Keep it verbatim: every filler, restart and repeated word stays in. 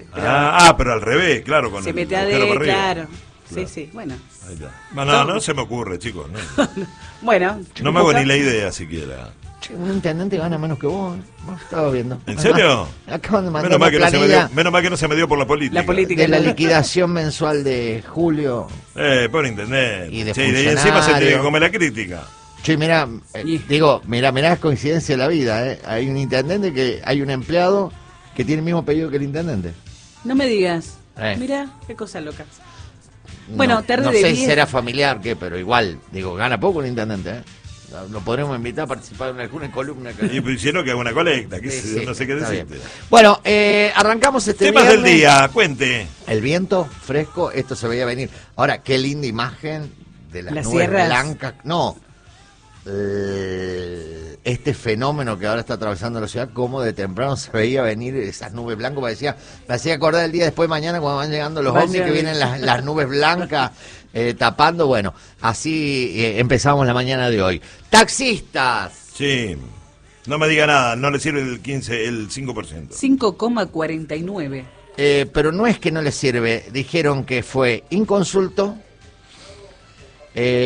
Pero ah, ah, pero al revés, claro. Con se el mete a agujero D, por arriba. claro. Sí, Claro. sí, bueno. Ahí está. No, no, no se me ocurre, chicos. No, Bueno. no me hago ni la idea siquiera. Che, un intendente gana menos que vos. Vos estabas viendo. ¿En serio? Acaban de mandar Menos mal, una que no se me planilla dio, menos mal que no se me dio por la política. La política. de la liquidación mensual de julio. Eh, por intendente. Y de Sí, y encima se tiene que funcionario. comer la crítica. Che, mirá, eh, Y- digo, mirá, mirá, es coincidencia de la vida, ¿eh? Hay un intendente que, hay un empleado que tiene el mismo apellido que el intendente. No me digas. Eh. Mira, qué cosa loca. Bueno, no, tarde no de sé si vieja. será familiar, ¿qué? Pero igual, digo, gana poco el intendente, ¿eh? Lo- Lo podremos invitar a participar en alguna columna. Que... Y hicieron que haga una colecta, que Sí, sé yo, sí, no sé qué está decirte. bien. Bueno, eh, arrancamos este Temas del viernes. día, cuente. El viento fresco, esto se veía venir. Ahora, qué linda imagen de las, Las nubes sierras. blancas. No, eh, este fenómeno que ahora está atravesando la ciudad, como de temprano se veía venir esas nubes blancas. Parecía, me hacía acordar el día después de mañana cuando van llegando los Vaya ovnis que bien. vienen las, las nubes blancas eh, tapando. Bueno, así eh, empezamos la mañana de hoy. Taxistas. Sí. No me diga nada, no le sirve el quince, el cinco por ciento. cinco coma cuarenta y nueve. Eh, pero no es que no les sirve, dijeron que fue inconsulto. Eh,